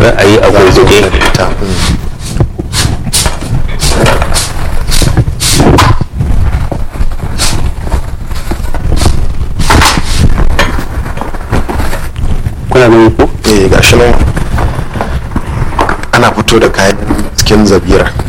ra'ayi a gurguje. kuna gani ko? gashi nan ana fito da kayan cikin zabira